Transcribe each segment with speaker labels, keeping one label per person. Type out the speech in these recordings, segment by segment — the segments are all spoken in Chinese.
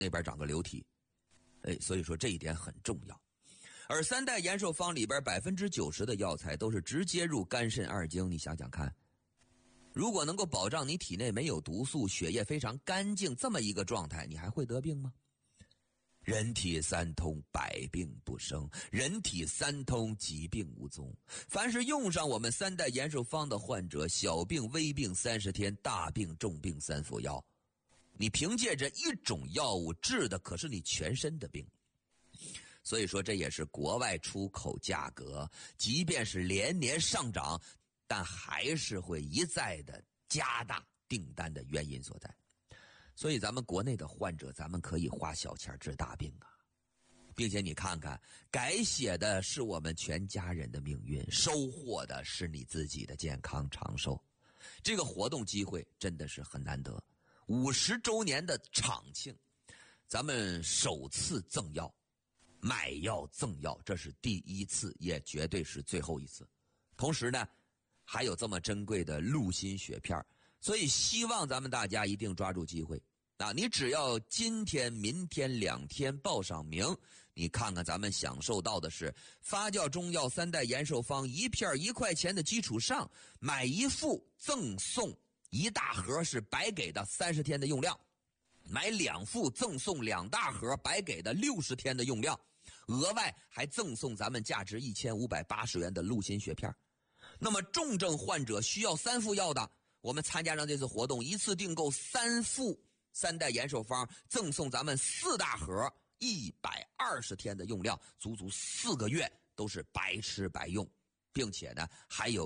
Speaker 1: 那边长个瘤体，所以说这一点很重要。而三代延寿方里边90%的药材都是直接入肝肾二经，你想想看，如果能够保障你体内没有毒素，血液非常干净这么一个状态，你还会得病吗？人体三通，百病不生；人体三通，疾病无踪。凡是用上我们三代延寿方的患者，小病微病30天，大病重病3服药。你凭借着一种药物治的可是你全身的病。所以说这也是国外出口价格即便是连年上涨，但还是会一再的加大订单的原因所在。所以咱们国内的患者，咱们可以花小钱治大病啊，并且你看看，改写的是我们全家人的命运，收获的是你自己的健康长寿。这个活动机会真的是很难得，50周年的场庆，咱们首次赠药，买药赠药，这是第一次，也绝对是最后一次。同时呢，还有这么珍贵的鹿心血片，所以希望咱们大家一定抓住机会啊！你只要今天、明天2天报上名，你看看咱们享受到的是发酵中药三代延寿方一片1块钱的基础上，买一副赠送1大盒是白给的30天的用量，买2副赠送2大盒白给的60天的用量，额外还赠送咱们价值1580元的鹿心血片。那么重症患者需要3副药的，我们参加上这次活动，一次订购3副三代延寿方，赠送咱们4大盒120天的用量，足足4个月都是白吃白用，并且呢还有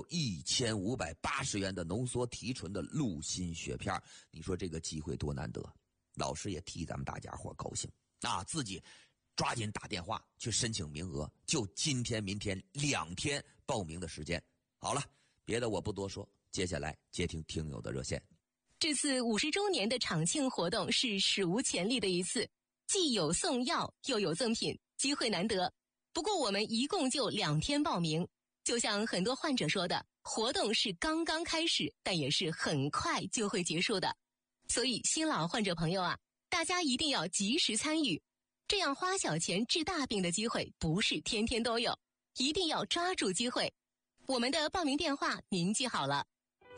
Speaker 1: 1580元的浓缩提纯的鹿心血片。你说这个机会多难得，老师也替咱们大家伙高兴啊！自己抓紧打电话去申请名额，就今天明天2天报名的时间。好了，别的我不多说，接下来接听听友的热线。
Speaker 2: 这次50周年的场庆活动是史无前例的一次，既有送药又有赠品，机会难得。不过我们一共就2天报名，就像很多患者说的，活动是刚刚开始，但也是很快就会结束的。所以新老患者朋友啊，大家一定要及时参与，这样花小钱治大病的机会不是天天都有，一定要抓住机会。我们的报名电话您记好了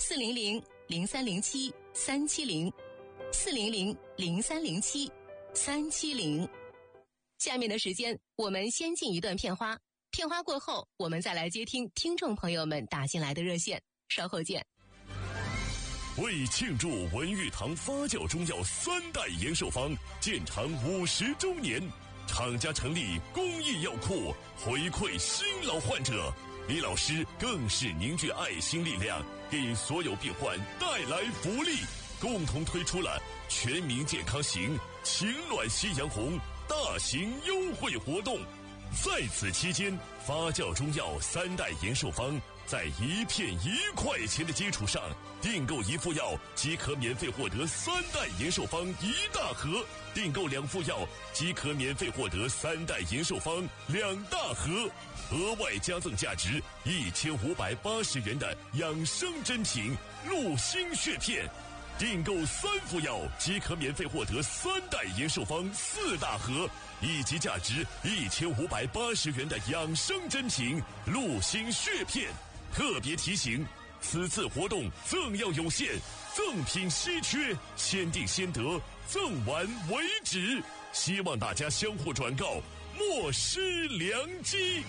Speaker 2: ，400-0307-370，400-0307-370。下面的时间我们先进一段片花，片花过后我们再来接听听众朋友们打进来的热线，稍后见。
Speaker 3: 为庆祝文玉堂发酵中药3代延寿方建厂50周年，厂家成立公益药库，回馈新老患者。李老师更是凝聚爱心力量，给所有病患带来福利，共同推出了全民健康行情暖夕阳红大型优惠活动。在此期间，发酵中药3代延寿方在一片1块钱的基础上，订购1副药即可免费获得3代延寿方1大盒，订购2副药即可免费获得3代延寿方2大盒，额外加赠价值1580元的养生珍品鹿心血片，订购3副药即可免费获得3代延寿方4大盒，以及价值1580元的养生珍品鹿心血片。特别提醒，此次活动赠药有限，赠品稀缺，先订先得，赠完为止，希望大家相互转告，莫失良机。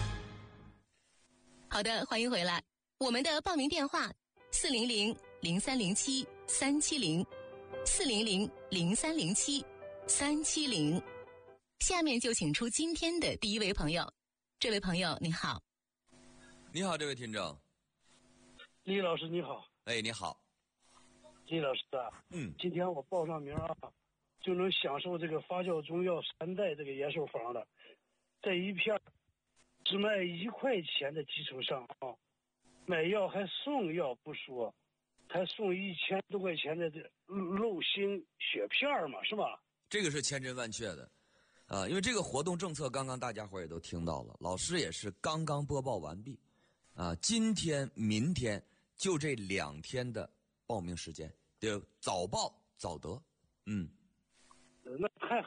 Speaker 2: 好的，欢迎回来。我们的报名电话400-0307-370，400-0307-370。下面就请出今天的第一位朋友。这位朋友你好。
Speaker 1: 你好，这位听众。
Speaker 4: 李老师你好。
Speaker 1: 哎，你好。
Speaker 4: 李老师啊，今天我报上名啊，就能享受这个发酵中药3代这个延寿方了。这一片只卖1块钱的基础上啊，买药还送药不说，还送1000多块钱的这鹿心血片嘛，是吧？
Speaker 1: 这个是千真万确的。因为这个活动政策刚刚大家伙也都听到了，老师也是刚刚播报完毕。今天明天就这2天的报名时间，就早报早得。
Speaker 4: 那太